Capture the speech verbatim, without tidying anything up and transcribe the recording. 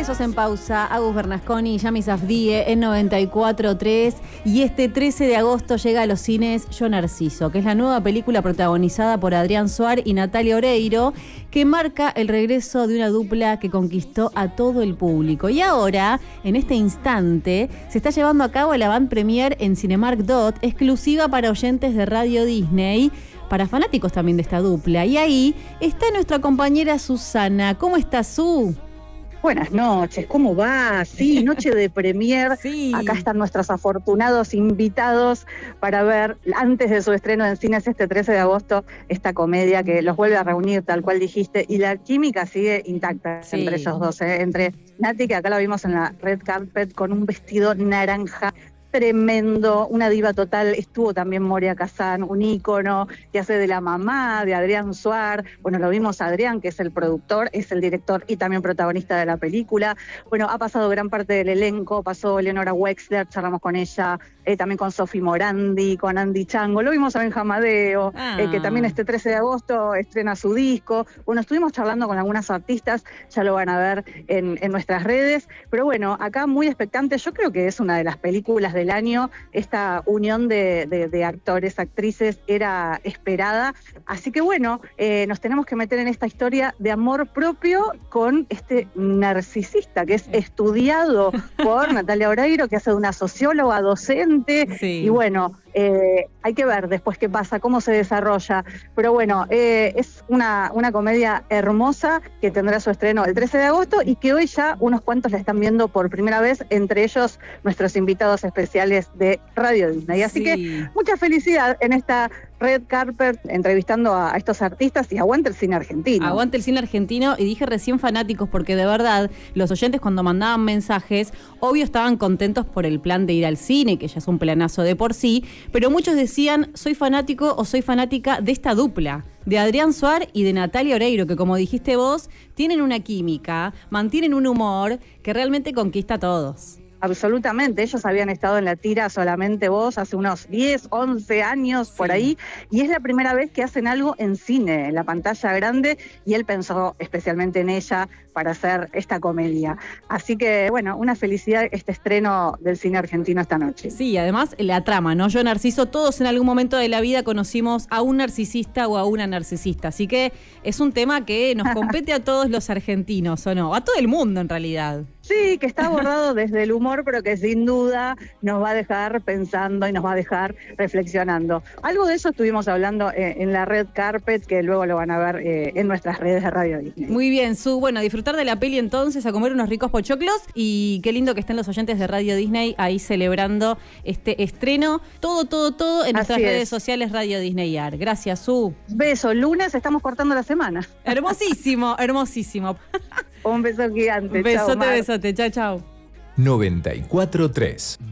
Besos en pausa, Agus Bernasconi y Yami Safdie en noventa y cuatro tres. Y este trece de agosto llega a los cines Yo Narciso, que es la nueva película protagonizada por Adrián Suar y Natalia Oreiro, que marca el regreso de una dupla que conquistó a todo el público. Y ahora, en este instante, se está llevando a cabo la avant premiere en Cinemark Dot, exclusiva para oyentes de Radio Disney, para fanáticos también de esta dupla. Y ahí está nuestra compañera Susana. ¿Cómo estás, Su? Buenas noches, ¿cómo va? Sí, noche de premier. Sí. Acá están nuestros afortunados invitados para ver, antes de su estreno en cines este trece de agosto, esta comedia que los vuelve a reunir, tal cual dijiste, y la química sigue intacta sí. entre ellos dos, ¿eh? Entre Nati, que acá la vimos en la red carpet con un vestido naranja tremendo, una diva total. Estuvo también Moria Kazan, un ícono que hace de la mamá de Adrián Suar. Bueno, lo vimos a Adrián, que es el productor, es el director y también protagonista de la película. Bueno, ha pasado gran parte del elenco, pasó Eleonora Wexler, charlamos con ella, eh, también con Sofi Morandi, con Andy Chango, lo vimos a Benjamadeo, ah. eh, que también este trece de agosto estrena su disco. Bueno, estuvimos charlando con algunas artistas, ya lo van a ver en, en nuestras redes, pero bueno, acá muy expectante. Yo creo que es una de las películas de del año, esta unión de, de, de actores, actrices era esperada, así que bueno, eh, nos tenemos que meter en esta historia de amor propio con este narcisista que es estudiado por Natalia Oreiro, que hace de una socióloga docente, sí. y bueno, eh, hay que ver después qué pasa, cómo se desarrolla, pero bueno, eh, es una, una comedia hermosa que tendrá su estreno el trece de agosto y que hoy ya unos cuantos la están viendo por primera vez, entre ellos nuestros invitados especiales de Radio Disney. Así sí. que mucha felicidad en esta red carpet entrevistando a, a estos artistas y aguante el cine argentino. Aguante el cine argentino, y dije recién fanáticos porque de verdad los oyentes cuando mandaban mensajes, obvio estaban contentos por el plan de ir al cine, que ya es un planazo de por sí, pero muchos decían soy fanático o soy fanática de esta dupla, de Adrián Suar y de Natalia Oreiro, que como dijiste vos, tienen una química, mantienen un humor que realmente conquista a todos. Absolutamente, ellos habían estado en la tira Solamente Vos hace unos diez, once años sí. por ahí, y es la primera vez que hacen algo en cine, en la pantalla grande, y él pensó especialmente en ella para hacer esta comedia. Así que, bueno, una felicidad este estreno del cine argentino esta noche. Sí, además la trama, ¿no? Yo Narciso, todos en algún momento de la vida conocimos a un narcisista o a una narcisista, así que es un tema que nos compete a todos los argentinos, ¿o no? A todo el mundo en realidad. Sí, que está abordado desde el humor, pero que sin duda nos va a dejar pensando y nos va a dejar reflexionando. Algo de eso estuvimos hablando eh, en la red carpet, que luego lo van a ver eh, en nuestras redes de Radio Disney. Muy bien, Su. Bueno, a disfrutar de la peli entonces, a comer unos ricos pochoclos, y qué lindo que estén los oyentes de Radio Disney ahí celebrando este estreno. Todo, todo, todo en nuestras redes sociales Radio Disney A R. Gracias, Su. Beso. Lunes estamos cortando la semana. Hermosísimo, hermosísimo. Un beso gigante. Besote, chau, besote. Chao, chao. noventa y cuatro tres